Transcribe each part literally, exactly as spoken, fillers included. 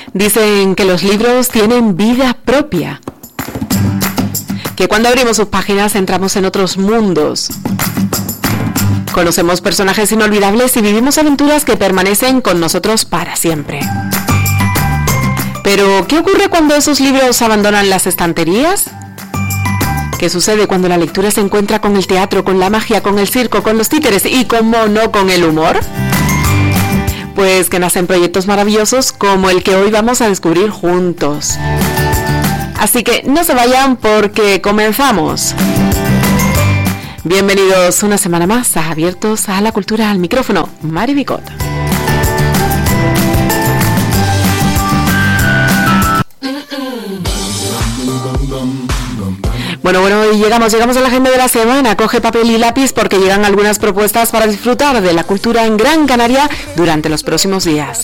Dicen que los libros tienen vida propia, que cuando abrimos sus páginas entramos en otros mundos. Conocemos personajes inolvidables y vivimos aventuras que permanecen con nosotros para siempre. Pero, ¿qué ocurre cuando esos libros abandonan las estanterías? ¿Qué sucede cuando la lectura se encuentra con el teatro, con la magia, con el circo, con los títeres y, cómo no, con el humor? Pues que nacen proyectos maravillosos como el que hoy vamos a descubrir juntos. Así que no se vayan porque comenzamos. Bienvenidos una semana más a Abiertos a la Cultura, al micrófono, Mari Bicot. Bueno, bueno, y llegamos, llegamos a la agenda de la semana. Coge papel y lápiz porque llegan algunas propuestas para disfrutar de la cultura en Gran Canaria durante los próximos días.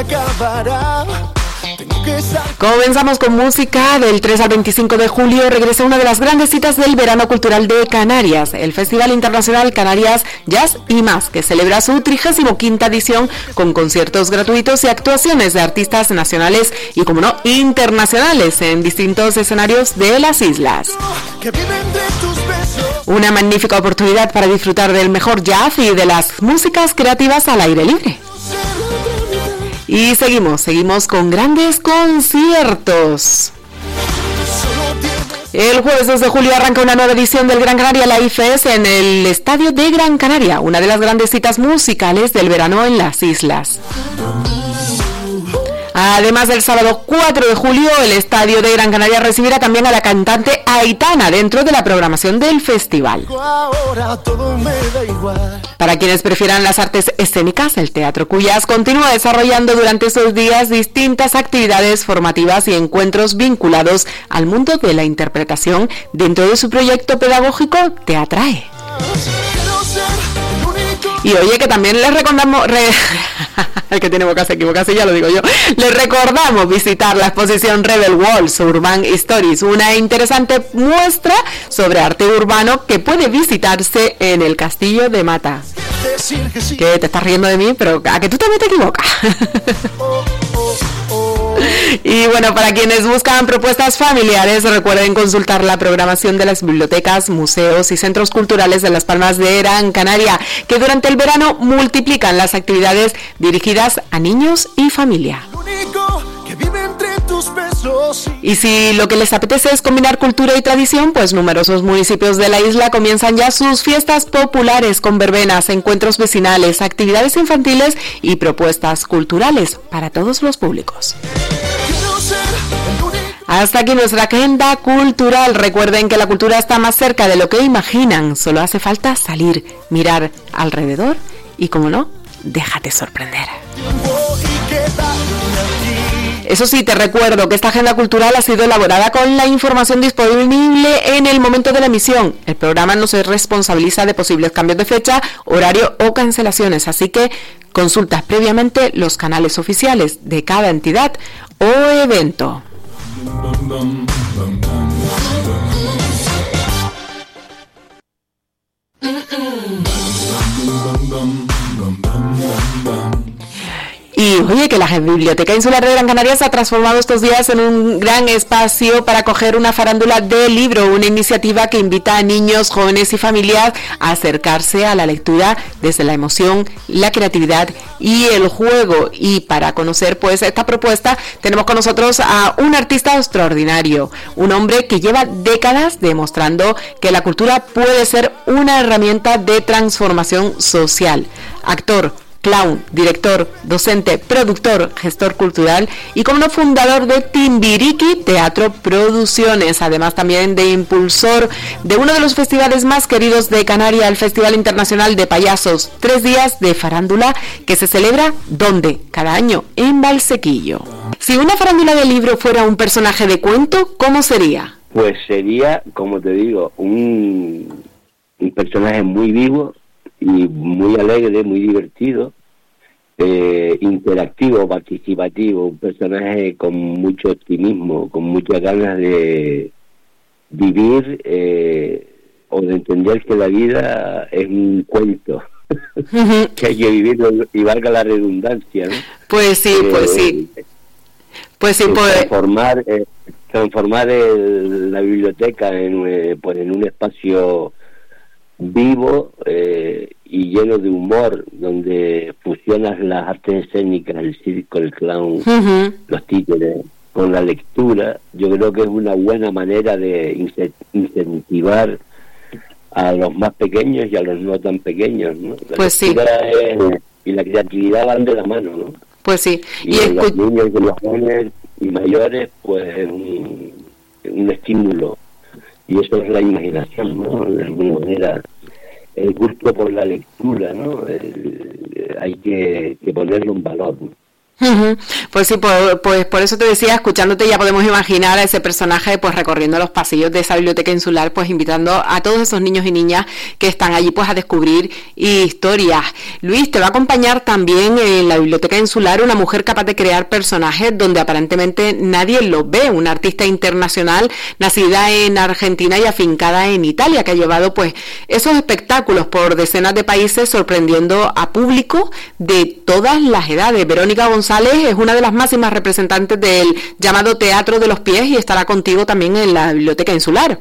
Comenzamos con música. Del tres al veinticinco de julio regresa una de las grandes citas del verano cultural de Canarias, el Festival Internacional Canarias Jazz y Más, que celebra su trigésima quinta edición con conciertos gratuitos y actuaciones de artistas nacionales y, como no, internacionales en distintos escenarios de las islas. Una magnífica oportunidad para disfrutar del mejor jazz y de las músicas creativas al aire libre. Y seguimos, seguimos con grandes conciertos. El jueves dos de julio arranca una nueva edición del Gran Canaria Live Fest en el Estadio de Gran Canaria, una de las grandes citas musicales del verano en las islas. Además, el sábado cuatro de julio, el Estadio de Gran Canaria recibirá también a la cantante Aitana dentro de la programación del festival. Para quienes prefieran las artes escénicas, el Teatro Cuyas continúa desarrollando durante estos días distintas actividades formativas y encuentros vinculados al mundo de la interpretación dentro de su proyecto pedagógico Te Atrae. Y oye, que también les recordamos, re... el que tiene boca se equivoca, ya lo digo yo, les recordamos visitar la exposición Rebel Walls Urban Stories, una interesante muestra sobre arte urbano que puede visitarse en el Castillo de Mata. Que te estás riendo de mí, pero a que tú también te equivocas. Y bueno, para quienes buscan propuestas familiares, recuerden consultar la programación de las bibliotecas, museos y centros culturales de Las Palmas de Gran Canaria, que durante el verano multiplican las actividades dirigidas a niños y familia. Y si lo que les apetece es combinar cultura y tradición, pues numerosos municipios de la isla comienzan ya sus fiestas populares con verbenas, encuentros vecinales, actividades infantiles y propuestas culturales para todos los públicos. Hasta aquí nuestra agenda cultural. Recuerden que la cultura está más cerca de lo que imaginan. Solo hace falta salir, mirar alrededor y, como no, déjate sorprender. Eso sí, te recuerdo que esta agenda cultural ha sido elaborada con la información disponible en el momento de la emisión. El programa no se responsabiliza de posibles cambios de fecha, horario o cancelaciones, así que consulta previamente los canales oficiales de cada entidad o evento. Y oye, que la Biblioteca Insular de Gran Canaria se ha transformado estos días en un gran espacio para acoger una farándula de libro, una iniciativa que invita a niños, jóvenes y familias a acercarse a la lectura desde la emoción, la creatividad y el juego. Y para conocer pues esta propuesta tenemos con nosotros a un artista extraordinario, un hombre que lleva décadas demostrando que la cultura puede ser una herramienta de transformación social. Actor, clown, director, docente, productor, gestor cultural y como no fundador de Timbiriqui Teatro Producciones, además también de impulsor de uno de los festivales más queridos de Canarias, el Festival Internacional de Payasos, tres días de farándula que se celebra, ¿dónde? Cada año, en Valsequillo. Si una farándula de libro fuera un personaje de cuento, ¿cómo sería? Pues sería, como te digo, un, un personaje muy vivo y muy alegre, muy divertido, eh, interactivo, participativo, un personaje con mucho optimismo, con muchas ganas de vivir eh, o de entender que la vida es un cuento, que hay que vivirlo y valga la redundancia, ¿no? Pues sí, eh, pues sí. Pues sí, pues... Transformar, eh, transformar el, la biblioteca en, eh, pues en un espacio vivo eh, y lleno de humor, donde fusionas las artes escénicas, el circo, el clown, uh-huh. los títeres, con la lectura. Yo creo que es una buena manera de incentivar a los más pequeños y a los no tan pequeños, ¿no? La pues sí. Es, y la creatividad van de la mano, ¿no? Pues sí. Y, y escu- los niños y los jóvenes y mayores, pues un, un estímulo. Y eso es la imaginación, ¿no? De alguna manera, el gusto por la lectura, ¿no? El, hay que, que ponerlo en valor, ¿no? Uh-huh. Pues sí, pues, pues por eso te decía, escuchándote ya podemos imaginar a ese personaje pues recorriendo los pasillos de esa biblioteca insular, pues invitando a todos esos niños y niñas que están allí pues a descubrir historias. Luis, te va a acompañar también en la biblioteca insular una mujer capaz de crear personajes donde aparentemente nadie los ve, una artista internacional nacida en Argentina y afincada en Italia, que ha llevado pues esos espectáculos por decenas de países sorprendiendo a público de todas las edades. Verónica González es una de las máximas representantes del llamado Teatro de los Pies y estará contigo también en la Biblioteca Insular.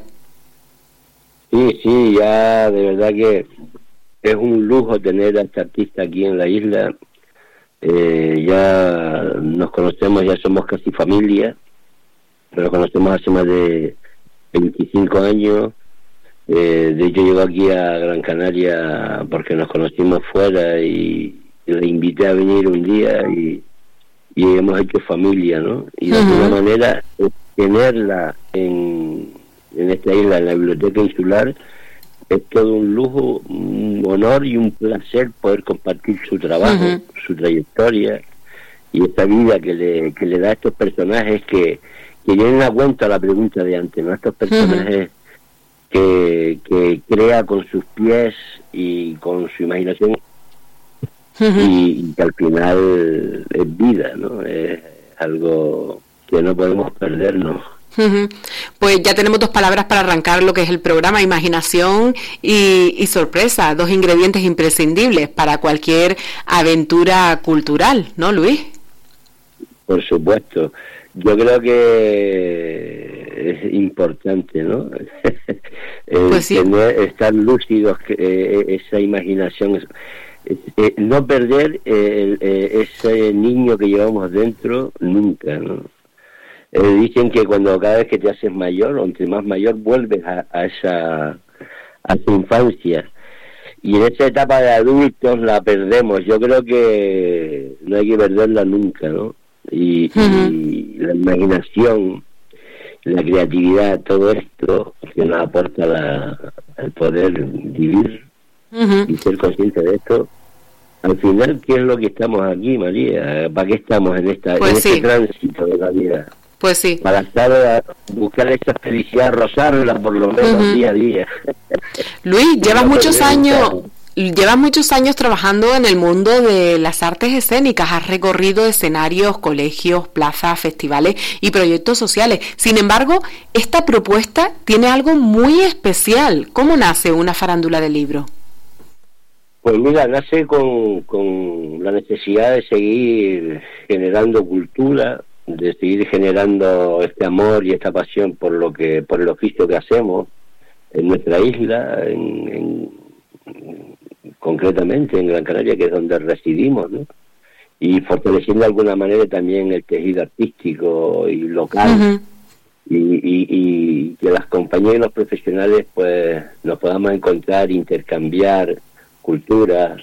Sí, sí, ya de verdad que es un lujo tener a esta artista aquí en la isla. Eh, ya nos conocemos, ya somos casi familia, pero conocemos hace más de veinticinco años. Eh, de hecho, llego aquí a Gran Canaria porque nos conocimos fuera y le invité a venir un día y y hemos hecho familia, ¿no? Y de uh-huh. alguna manera tenerla en, en esta isla, en la biblioteca insular, es todo un lujo, un honor y un placer poder compartir su trabajo, uh-huh. su trayectoria y esta vida que le, que le da a estos personajes que, que vienen a cuenta la pregunta de antes, ¿no? Estos personajes uh-huh. que, que crea con sus pies y con su imaginación. Uh-huh. Y, y que al final es vida, ¿no? Es algo que no podemos perdernos. Uh-huh. Pues ya tenemos dos palabras para arrancar lo que es el programa: imaginación y, y sorpresa, dos ingredientes imprescindibles para cualquier aventura cultural, ¿no, Luis? Por supuesto. Yo creo que es importante, ¿no? Pues sí. Tener, estar lúcidos, que, eh, esa imaginación... Eh, no perder eh, eh, ese niño que llevamos dentro nunca, ¿no? Eh, dicen que cuando cada vez que te haces mayor, o entre más mayor, vuelves a, a esa a esa infancia, y en esa etapa de adultos la perdemos. Yo creo que no hay que perderla nunca, ¿no? Y, uh-huh. y la imaginación, la creatividad, todo esto que nos aporta la, el poder vivir uh-huh. y ser consciente de esto. Al final, ¿qué es lo que estamos aquí, María? ¿Para qué estamos en esta pues en sí. este tránsito de la vida? Pues sí. Para estar a buscar esa felicidad, rozarla por lo menos uh-huh. día a día. Luis, llevas muchos años, llevas muchos años trabajando en el mundo de las artes escénicas. Has recorrido escenarios, colegios, plazas, festivales y proyectos sociales. Sin embargo, esta propuesta tiene algo muy especial. ¿Cómo nace una farándula de libro? Pues mira, nace con, con la necesidad de seguir generando cultura, de seguir generando este amor y esta pasión por lo que, por el oficio que hacemos en nuestra isla, en, en, concretamente en Gran Canaria, que es donde residimos, ¿no? Y fortaleciendo de alguna manera también el tejido artístico y local. Uh-huh. Y, y, y que las compañías y los profesionales pues nos podamos encontrar, intercambiar cultura.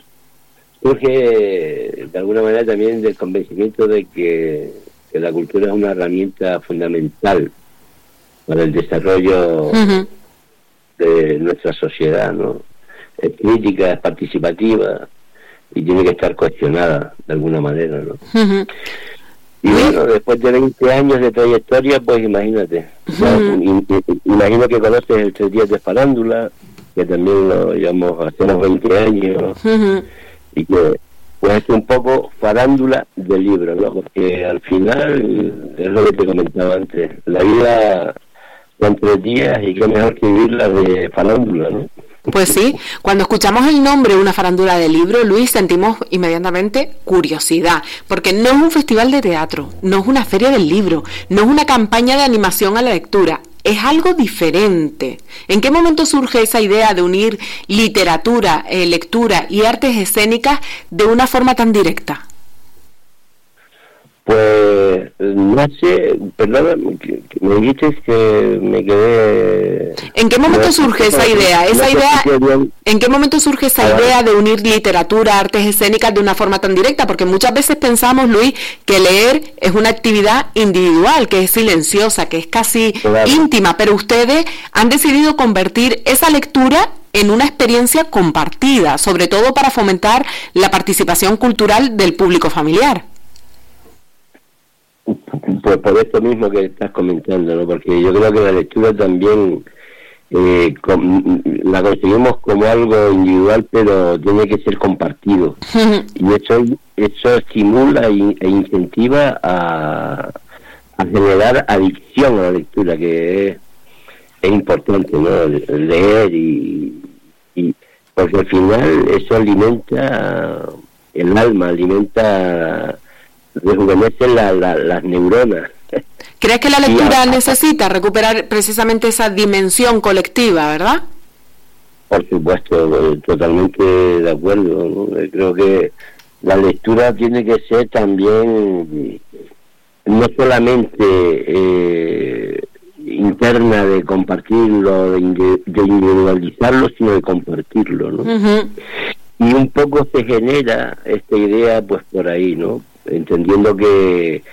Surge de alguna manera también del convencimiento de que, que la cultura es una herramienta fundamental para el desarrollo uh-huh. de nuestra sociedad, ¿no? Es crítica, es participativa y tiene que estar cuestionada de alguna manera, ¿no? Uh-huh. Y bueno, después de veinte años de trayectoria, pues imagínate, uh-huh. ya, imagino que conoces el Tres Días de Farándula, que también lo llevamos, hacemos veinte años, uh-huh. y que pues es un poco farándula del libro, ¿no? Porque al final, es lo que te comentaba antes, la vida son tres días y qué mejor que vivirla de farándula, ¿no? Pues sí, cuando escuchamos el nombre Una farándula de libro, Luis, sentimos inmediatamente curiosidad, porque no es un festival de teatro, no es una feria del libro, no es una campaña de animación a la lectura, es algo diferente. ¿En qué momento surge esa idea de unir literatura, eh, lectura y artes escénicas de una forma tan directa? Pues no sé, perdón, me dijiste que me quedé... ¿En qué momento no, surge esa idea? Esa no idea ¿En qué momento surge esa ah, idea de unir literatura, artes escénicas de una forma tan directa? Porque muchas veces pensamos, Luis, que leer es una actividad individual, que es silenciosa, que es casi claro. íntima, pero ustedes han decidido convertir esa lectura en una experiencia compartida, sobre todo para fomentar la participación cultural del público familiar. Pues por esto mismo que estás comentando, ¿no? Porque yo creo que la lectura también eh, con, la conseguimos como algo individual, pero tiene que ser compartido. Y eso eso estimula e incentiva a, a generar adicción a la lectura, que es, es importante, ¿no? Leer y, y porque al final eso alimenta el alma, alimenta... rejuvenecen la, la, las neuronas. ¿Crees que la lectura a, necesita recuperar precisamente esa dimensión colectiva, verdad? Por supuesto, totalmente de acuerdo, ¿no? Creo que la lectura tiene que ser también no solamente eh, interna de compartirlo, de individualizarlo, sino de compartirlo, ¿no? Uh-huh. Y un poco se genera esta idea pues por ahí, ¿no? Entendiendo que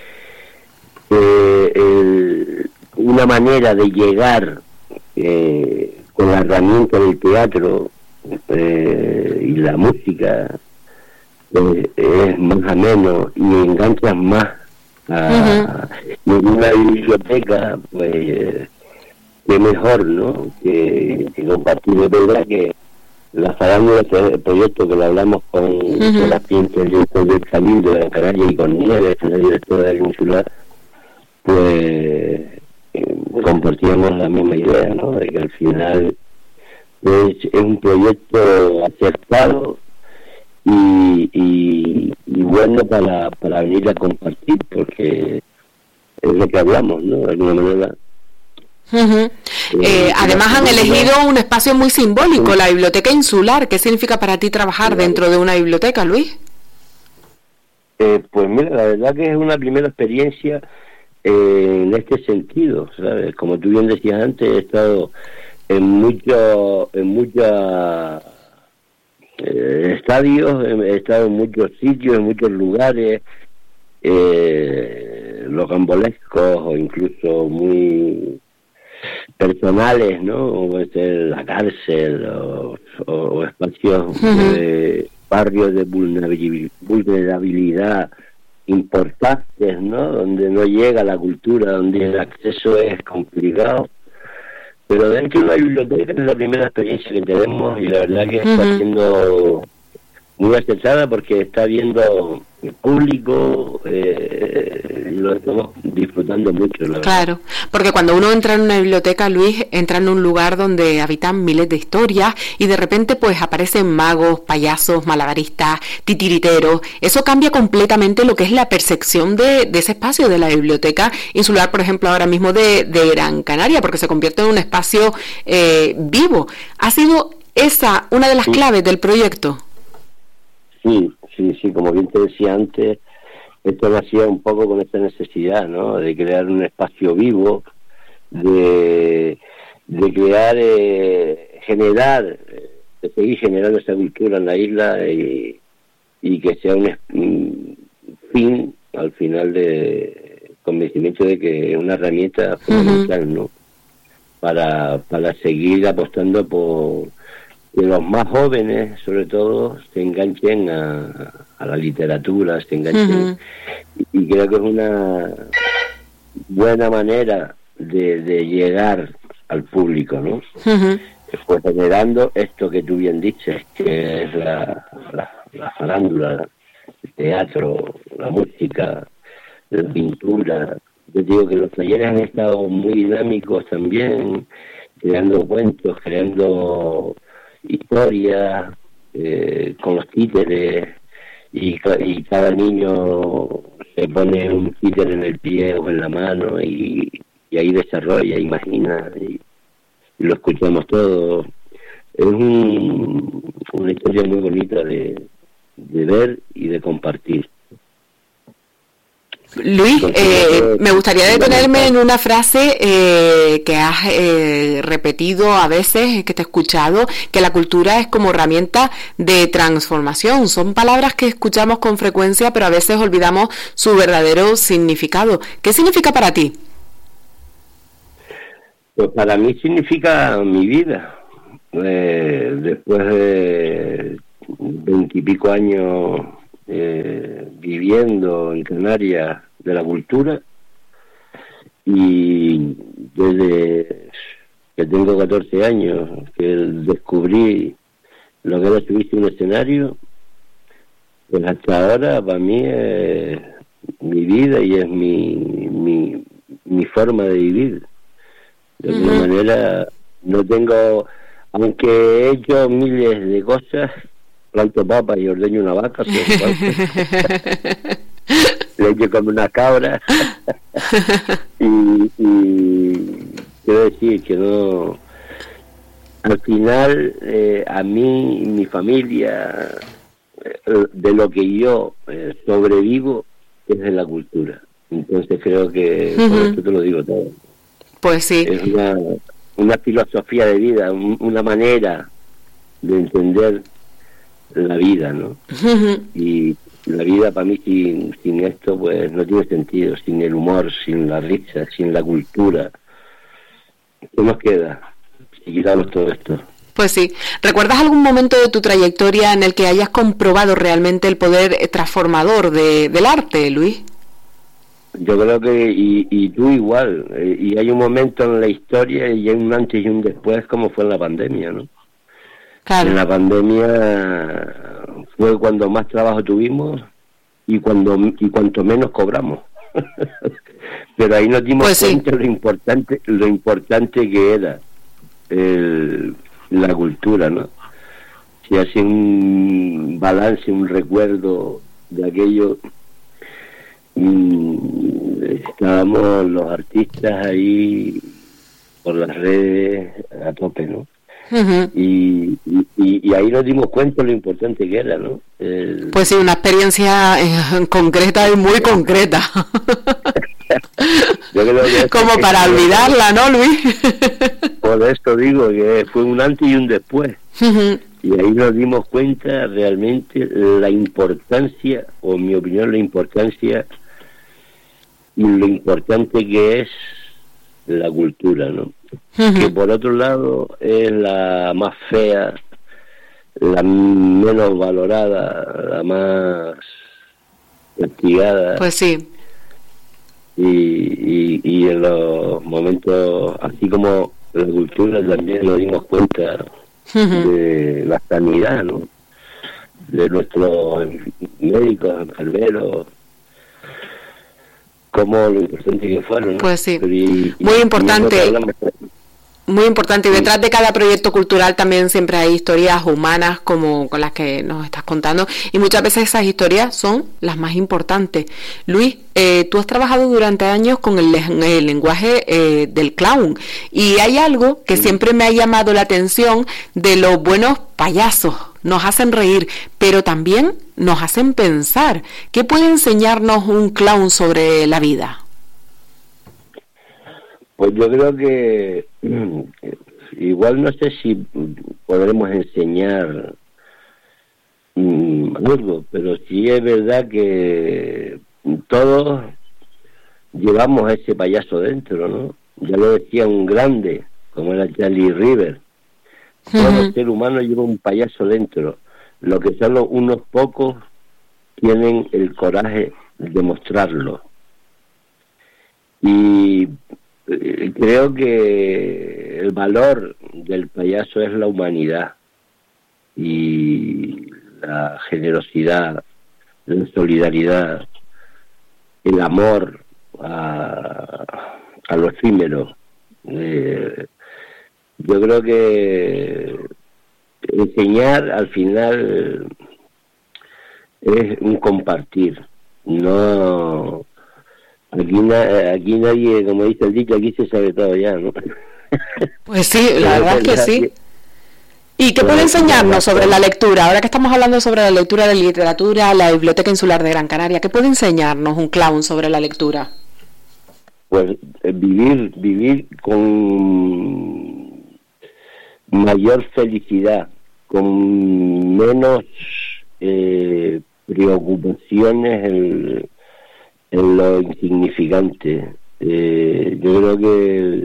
eh, el, una manera de llegar eh, con la herramienta del teatro eh, y la música eh, es más ameno y enganchas más a, uh-huh. en una biblioteca, pues eh, que mejor, ¿no? Que, que compartir. De verdad que la farándula, el proyecto que lo hablamos con, uh-huh. con la pinta del director del Cabildo de Gran Canaria y con Nieves, la directora del Insular, pues eh, compartíamos la misma idea, ¿no? De que al final pues, es un proyecto acertado y, y, y bueno para, para venir a compartir, porque es lo que hablamos, ¿no? De alguna manera. Uh-huh. Eh, además han elegido un espacio muy simbólico, la Biblioteca Insular. ¿Qué significa para ti trabajar dentro de una biblioteca, Luis? Eh, pues mira, la verdad que es una primera experiencia eh, en este sentido, ¿sabes? Como tú bien decías antes, he estado en muchos en muchos eh, estadios, he estado en muchos sitios, en muchos lugares eh, rocambolescos o incluso muy personales, ¿no? Como puede ser la cárcel o, o, o espacios uh-huh. de barrios de vulnerabilidad, vulnerabilidad importantes, ¿no? Donde no llega la cultura, donde el acceso es complicado. Pero dentro de una biblioteca es la primera experiencia que tenemos y la verdad que uh-huh. está siendo muy acertada porque está viendo el público, eh, lo estamos disfrutando mucho, la verdad. Claro, porque cuando uno entra en una biblioteca, Luis, entra en un lugar donde habitan miles de historias y de repente pues aparecen magos, payasos, malabaristas, titiriteros. Eso cambia completamente lo que es la percepción de, de ese espacio de la Biblioteca Insular, por ejemplo, ahora mismo de, de Gran Canaria, porque se convierte en un espacio eh, vivo. ¿Ha sido esa una de las sí. claves del proyecto? Sí, sí, sí, como bien te decía antes, esto nacía un poco con esta necesidad, ¿no? De crear un espacio vivo, de, de crear, eh, generar, de seguir generando esa cultura en la isla y, y que sea un, un fin, al final, de convencimiento de que es una herramienta fundamental, uh-huh. ¿no? Para, para seguir apostando por que los más jóvenes, sobre todo, se enganchen a, a la literatura, se enganchen. Uh-huh. Y, y creo que es una buena manera de, de llegar al público, ¿no? Uh-huh. Pues generando esto que tú bien dices, que es la, la, la farándula, el teatro, la música, la pintura. Yo digo que los talleres han estado muy dinámicos también, creando cuentos, creando historias, eh, con los títeres, y, y cada niño se pone un títere en el pie o en la mano y, y ahí desarrolla, imagina, y, y lo escuchamos todo. Es un, una historia muy bonita de, de ver y de compartir. Luis, eh, me gustaría detenerme en una frase eh, que has eh, repetido a veces, que te he escuchado, que la cultura es como herramienta de transformación. Son palabras que escuchamos con frecuencia, pero a veces olvidamos su verdadero significado. ¿Qué significa para ti? Pues para mí significa mi vida. Eh, después de veintipico años eh, viviendo en Canarias de la cultura, y desde que tengo catorce años que descubrí lo que era subirse a un escenario, pues hasta ahora para mí es mi vida y es mi mi, mi forma de vivir. De alguna uh-huh. manera no tengo, aunque he hecho miles de cosas, planto papas y ordeño una vaca, le echo como una cabra y, y quiero decir que no, al final eh, a mí y mi familia, eh, de lo que yo eh, sobrevivo es de la cultura. Entonces creo que uh-huh. por esto te lo digo todo. Pues sí. Es una, una filosofía de vida, un, una manera de entender la vida, ¿no? Uh-huh. Y la vida para mí sin, sin esto pues no tiene sentido, sin el humor, sin la risa, sin la cultura. ¿Qué nos queda si quitamos todo esto? Pues sí. ¿Recuerdas algún momento de tu trayectoria en el que hayas comprobado realmente el poder transformador de, del arte, Luis? Yo creo que, y, y tú igual, eh, y hay un momento en la historia y hay un antes y un después, como fue en la pandemia, ¿no? Claro. En la pandemia fue cuando más trabajo tuvimos y cuando y cuanto menos cobramos. Pero ahí nos dimos pues cuenta sí. lo importante lo importante que era el, la cultura, ¿no? Si hace un balance, un recuerdo de aquello, estábamos los artistas ahí por las redes a tope, ¿no? Uh-huh. y, y, y ahí nos dimos cuenta lo importante que era, ¿no? El... Pues sí, una experiencia eh, concreta y muy concreta. Yo creo que como que para que olvidarla, ¿no, Luis? Por esto digo que fue un antes y un después. Uh-huh. Y ahí nos dimos cuenta realmente la importancia, o en mi opinión la importancia y lo importante que es la cultura, ¿no? Uh-huh. Que por otro lado es la más fea, la menos valorada, la más castigada. Pues sí. Y, y, y en los momentos, así como la cultura, también nos dimos cuenta uh-huh. de la sanidad, ¿no? De nuestros médicos, enfermeros, como lo importante que fueron, ¿no? Pues sí, y, muy y, importante. Y Muy importante, y detrás de cada proyecto cultural también siempre hay historias humanas como con las que nos estás contando, y muchas veces esas historias son las más importantes. Luis, eh, tú has trabajado durante años con el, el lenguaje eh, del clown, y hay algo que siempre me ha llamado la atención de los buenos payasos. Nos hacen reír, pero también nos hacen pensar. ¿Qué puede enseñarnos un clown sobre la vida? Pues yo creo que igual no sé si podremos enseñar um, algo, pero sí es verdad que todos llevamos a ese payaso dentro, ¿no? Ya lo decía un grande, como era Charlie River. Uh-huh. Todo ser humano lleva un payaso dentro. Lo que solo unos pocos tienen el coraje de mostrarlo. Y creo que el valor del payaso es la humanidad y la generosidad, la solidaridad, el amor a, a lo efímero. Eh, yo creo que enseñar al final es un compartir. No, aquí, na, aquí nadie, como dice el dicho, aquí se sabe todo ya, ¿no? Pues sí, la verdad es que sí. ¿Y qué puede enseñarnos sobre la lectura? Ahora que estamos hablando sobre la lectura de literatura, la Biblioteca Insular de Gran Canaria, ¿qué puede enseñarnos un clown sobre la lectura? Pues eh, vivir, vivir con mayor felicidad, con menos eh, preocupaciones en, en lo insignificante. Eh, yo creo que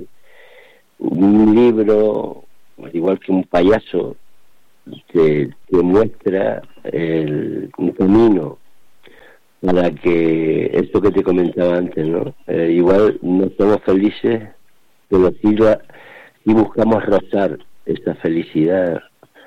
un libro, al igual que un payaso, te, te muestra el, un camino para que esto que te comentaba antes, ¿no? Eh, igual no somos felices, pero sí, la, sí buscamos rozar esa felicidad.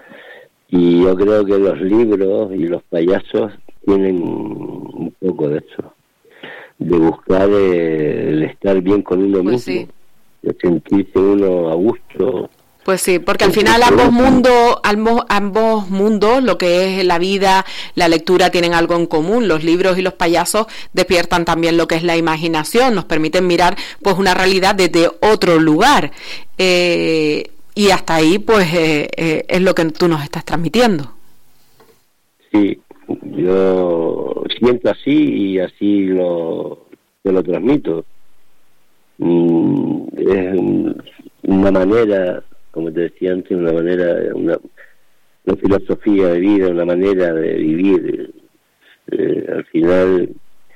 Y yo creo que los libros y los payasos tienen un poco de eso, de buscar eh, el estar bien con uno pues mismo, sí. de sentirse uno a gusto. Pues sí, porque al final ambos mundos, ambos, ambos mundos, lo que es la vida, la lectura, tienen algo en común. Los libros y los payasos despiertan también lo que es la imaginación, nos permiten mirar pues una realidad desde otro lugar. Eh, y hasta ahí pues eh, eh, es lo que tú nos estás transmitiendo. Sí, yo siento así y así lo, te lo transmito. Mm, es una manera, como te decía antes, una manera, una, una filosofía de vida, una manera de vivir. Eh, al final,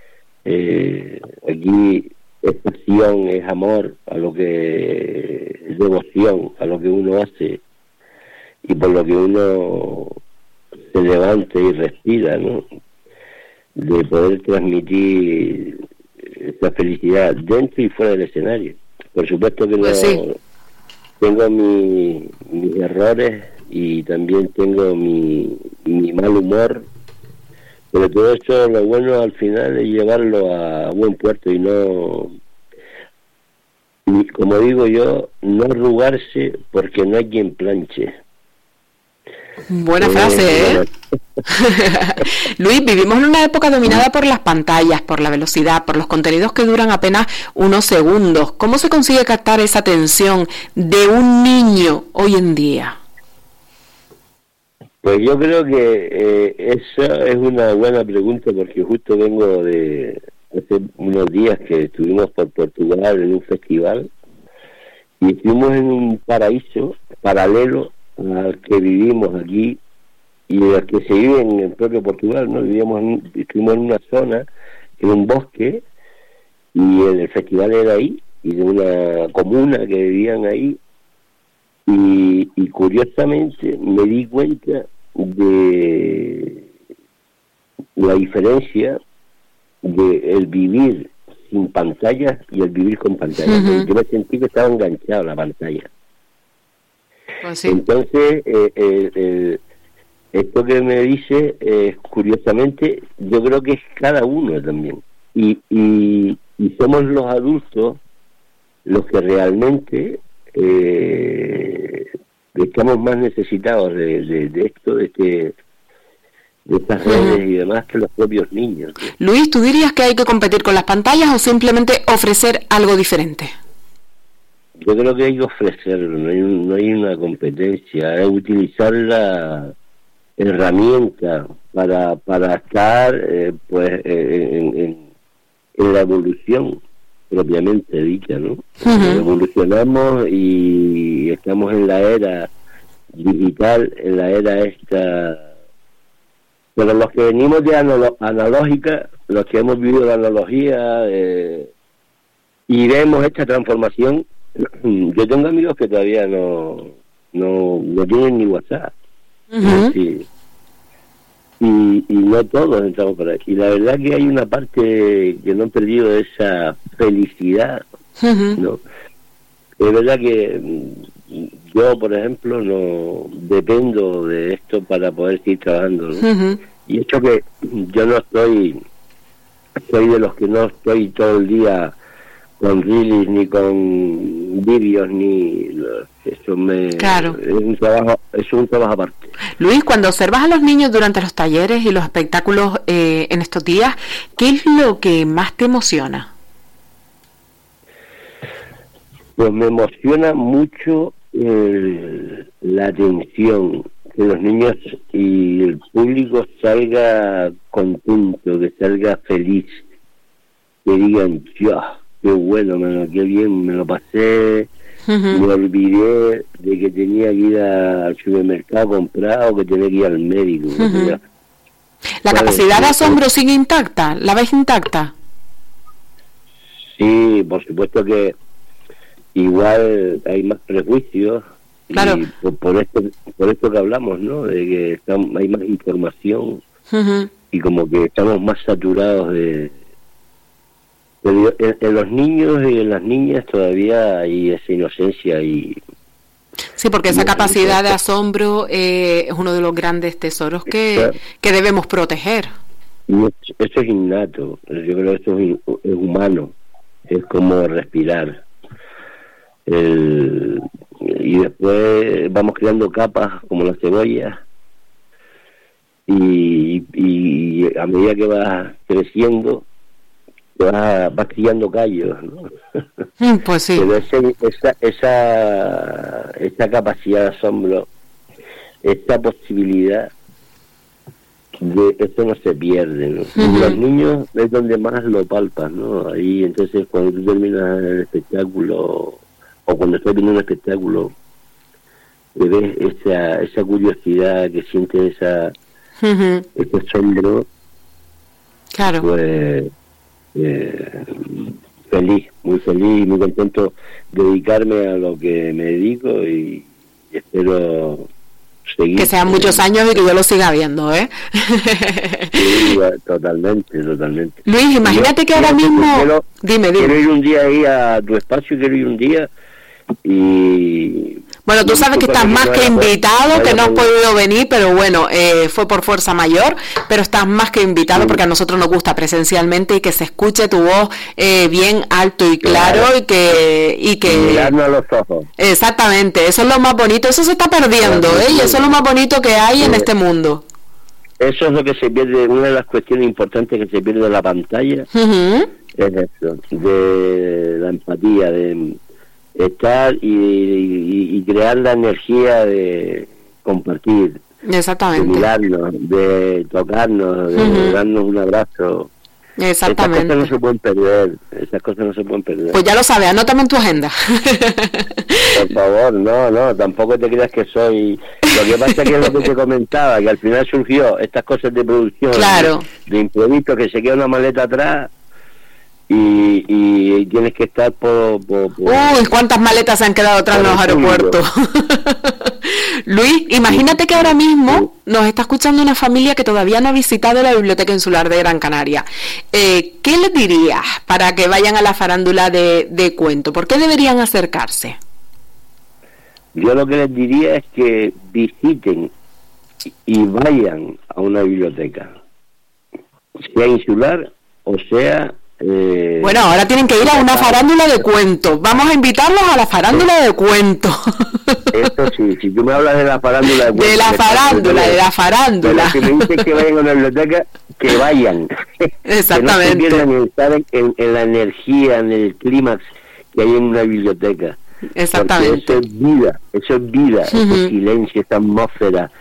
eh, aquí es pasión, es amor a lo que es devoción, a lo que uno hace y por lo que uno se levanta y respira, ¿no? De poder transmitir esa felicidad dentro y fuera del escenario. Por supuesto que pues no... Sí. Tengo mi, mis errores y también tengo mi, mi mal humor, pero todo eso lo bueno al final es llevarlo a buen puerto y no, y como digo yo, no arrugarse porque no hay quien planche. Buena frase, ¿eh? Luis, vivimos en una época dominada por las pantallas, por la velocidad, por los contenidos que duran apenas unos segundos. ¿Cómo se consigue captar esa atención de un niño hoy en día? Pues yo creo que eh, esa es una buena pregunta, porque justo vengo de hace unos días que estuvimos por Portugal en un festival y estuvimos en un paraíso paralelo al que vivimos aquí y al que se vive en el propio Portugal, ¿no? Vivíamos en, estuvimos en una zona, en un bosque, y el festival era ahí, y de una comuna que vivían ahí, y, y curiosamente me di cuenta de la diferencia de el vivir sin pantallas y el vivir con pantallas. Uh-huh. Yo me sentí que estaba enganchado a la pantalla. Pues sí. Entonces, eh, eh, eh, esto que me dice, eh, curiosamente, yo creo que es cada uno también. Y, y, y somos los adultos los que realmente eh, estamos más necesitados de, de, de esto, de, este, de estas redes uh-huh. y demás, que los propios niños. Luis, ¿tú dirías que hay que competir con las pantallas o simplemente ofrecer algo diferente? Yo creo que hay que ofrecerlo, no hay, no hay una competencia, es utilizar la herramienta para para estar eh, pues eh, en, en, en la evolución propiamente dicha, ¿no? Uh-huh. Evolucionamos y estamos en la era digital, en la era esta, pero los que venimos de analo- analógica, los que hemos vivido la analogía eh, y vemos esta transformación. Yo tengo amigos que todavía no no, no tienen ni WhatsApp. Uh-huh. Sí. Y, y no todos entramos por ahí. Y la verdad que hay una parte que no han perdido esa felicidad. Uh-huh. ¿No? Es verdad que yo, por ejemplo, no dependo de esto para poder seguir trabajando, ¿no? Uh-huh. Y esto que yo no estoy, soy de los que no estoy todo el día con reels ni con vídeos ni eso me claro. es un trabajo es un trabajo aparte. Luis, cuando observas a los niños durante los talleres y los espectáculos eh, en estos días, ¿qué es lo que más te emociona? Pues me emociona mucho eh, la atención, que los niños y el público salga contento, que salga feliz, que digan, ya, qué bueno, me, qué bien, me lo pasé, uh-huh. me olvidé de que tenía que ir al supermercado a comprar o que tenía que ir al médico. Uh-huh. La ¿Sabes? Capacidad de asombro sigue intacta, ¿la ves intacta? Sí, por supuesto que igual hay más prejuicios, claro. y por, por esto por esto que hablamos, ¿no? De que estamos, hay más información, uh-huh. y como que estamos más saturados de... Pero en, en los niños y en las niñas todavía hay esa inocencia y... Sí, porque esa capacidad de asombro eh, es uno de los grandes tesoros que, que debemos proteger. Y eso es innato, yo creo que eso es, es humano, es como respirar. El, y después vamos creando capas como la cebolla y, y a medida que vas creciendo vas, vas criando callos, ¿no? Pues sí. Pero ese, esa, esa esa capacidad de asombro, esta posibilidad de esto no se pierde, ¿no? Uh-huh. Los niños es donde más lo palpan, ¿no? Ahí entonces cuando tú terminas el espectáculo o cuando estás viendo un espectáculo, que ves esa esa curiosidad, que sientes esa uh-huh. ese asombro, claro, pues eh, feliz, muy feliz, muy contento de dedicarme a lo que me dedico y, y espero seguir. Que sean muchos años y que yo lo siga viendo, ¿eh? Sí, totalmente, totalmente. Luis, imagínate yo, que ahora mismo... Quiero, dime, dime. Quiero ir un día ahí a tu espacio, quiero ir un día y... Bueno, tú sabes que estás más que invitado, que no has podido venir, pero bueno, eh, fue por fuerza mayor, pero estás más que invitado, sí, porque a nosotros nos gusta presencialmente y que se escuche tu voz eh, bien alto y claro, claro, y que... y que mirarnos a los ojos. Exactamente, eso es lo más bonito, eso se está perdiendo, ¿eh? Y eso es lo más bonito que hay sí. en este mundo. Eso es lo que se pierde, una de las cuestiones importantes que se pierde de la pantalla, uh-huh. es eso, de la empatía, de... estar y, y, y crear la energía de compartir, exactamente, de mirarnos, de tocarnos, de uh-huh. darnos un abrazo. Exactamente. Esas cosas no se pueden perder, esas cosas no se pueden perder. Pues ya lo sabes, anótame en tu agenda. Por favor, no, no, tampoco te creas que soy... Lo que pasa es que es lo que te comentaba, que al final surgió estas cosas de producción, claro, de, de imprevisto, que se queda una maleta atrás. Y, y, y tienes que estar por, por, por... Uy, cuántas maletas se han quedado atrás en los aeropuertos. Luis, imagínate que ahora mismo nos está escuchando una familia que todavía no ha visitado la Biblioteca Insular de Gran Canaria. Eh, ¿Qué les dirías para que vayan a la farándula de, de cuento? ¿Por qué deberían acercarse? Yo lo que les diría es que visiten y vayan a una biblioteca, sea insular o sea... Eh, bueno, ahora tienen que ir a una farándula de cuentos. Vamos a invitarlos a la farándula de cuentos. Esto sí, si tú me hablas de la farándula de cuentos. De la farándula, de la farándula. Si me dices que vayan a una biblioteca, que vayan. Exactamente. Que no se pierdan en estar en, en la energía, en el clímax que hay en una biblioteca. Exactamente. Porque eso es vida, eso es vida, uh-huh. ese silencio, esa atmósfera,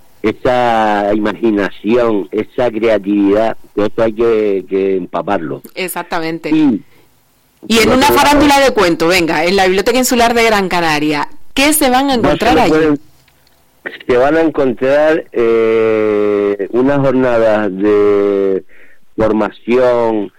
esa imaginación, esa creatividad, que eso hay que, que empaparlo. Exactamente. Y, y en una farándula de cuentos, venga, en la Biblioteca Insular de Gran Canaria, ¿qué se van a encontrar no se allí? Pueden, se van a encontrar eh, unas jornadas de formación,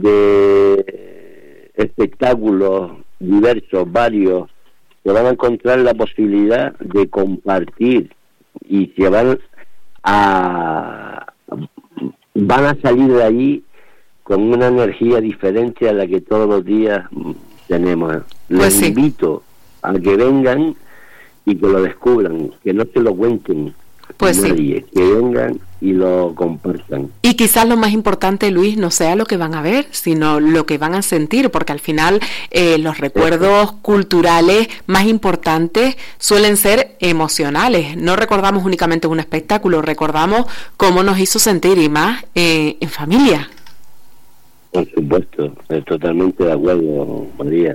de espectáculos diversos, varios. Se van a encontrar la posibilidad de compartir y se van a van a salir de allí con una energía diferente a la que todos los días tenemos. Les pues sí. invito a que vengan y que lo descubran, que no se lo cuenten pues nadie, sí. que vengan y lo compartan. Y quizás lo más importante, Luis, no sea lo que van a ver, sino lo que van a sentir, porque al final eh, los recuerdos culturales más importantes suelen ser emocionales. No recordamos únicamente un espectáculo, recordamos cómo nos hizo sentir, y más eh, en familia. Por supuesto, estoy totalmente de acuerdo, María.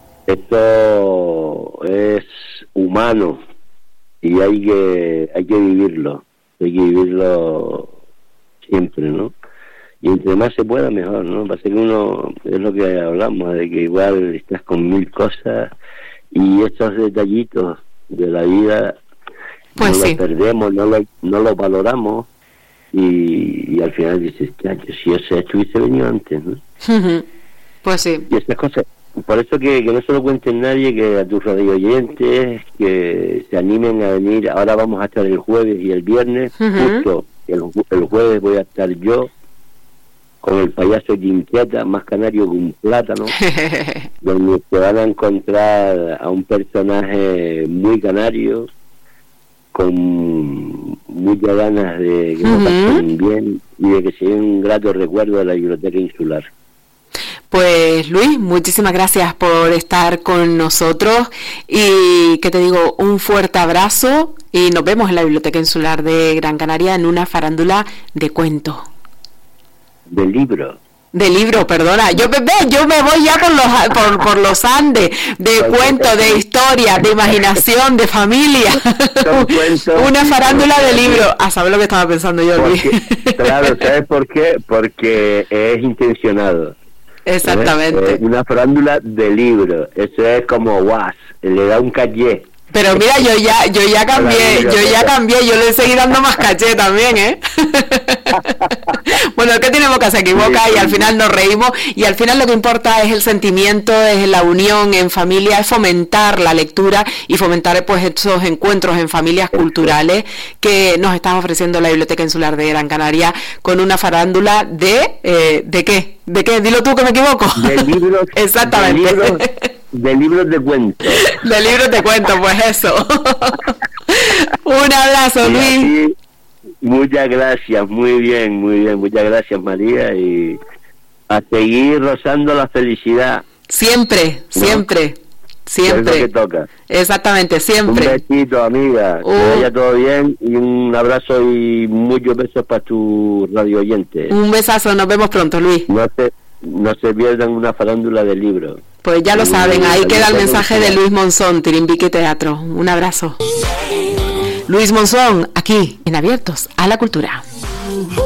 Esto es humano y hay que hay que vivirlo, hay que vivirlo siempre, ¿no? Y entre más se pueda, mejor, ¿no? Pasa que uno, es lo que hablamos, de que igual estás con mil cosas y estos detallitos de la vida pues no sí. los perdemos, no los no los valoramos y, y al final dices, chacho, si yo sé, estuviese venido antes, ¿no? Uh-huh. Pues sí. Y estas cosas, por eso que, que no se lo cuenten nadie, que a tus radio oyentes que se animen a venir. Ahora vamos a estar el jueves y el viernes, uh-huh. justo el, el jueves voy a estar yo con el payaso que inquieta, más canario que un plátano, donde se van a encontrar a un personaje muy canario, con muchas ganas de que nos pasen bien y de que sea un grato recuerdo de la Biblioteca Insular. Pues Luis, muchísimas gracias por estar con nosotros y que te digo un fuerte abrazo y nos vemos en la Biblioteca Insular de Gran Canaria en una farándula de cuento. De libro. De libro, perdona, yo me, yo me voy ya por los por, por los Andes, de cuento, de historia, de imaginación, de familia. Una farándula de libro. A saber lo que estaba pensando yo, Luis. Porque, claro, ¿sabes por qué? Porque es intencionado. Exactamente. Eh, una farándula de libro. Eso es como guas, le da un caché. Pero mira, yo ya yo ya cambié, yo ya cambié, yo le seguí dando más caché también, ¿eh? Bueno, es que tenemos que se equivoca y al final nos reímos y al final lo que importa es el sentimiento, es la unión en familia, es fomentar la lectura y fomentar pues esos encuentros en familias culturales que nos está ofreciendo la Biblioteca Insular de Gran Canaria con una farándula de eh, ¿de qué? ¿De qué? Dilo tú que me equivoco. De libros. Exactamente. De libros, de libros de cuento. De libros de cuento, pues eso. Un abrazo, y Luis. Así, muchas gracias, muy bien, muy bien, muchas gracias, María, y a seguir rozando la felicidad. Siempre, ¿no? siempre, siempre. Es lo que toca. Exactamente, siempre. Un besito, amiga, Uh. que vaya todo bien, y un abrazo y muchos besos para tu radio oyente. Un besazo, nos vemos pronto, Luis. No se, no se pierdan una farándula de libros. Pues ya lo saben, ahí queda el mensaje de Luis Monzón, Tirimbique Teatro. Un abrazo. Luis Monzón, aquí en Abiertos a la Cultura.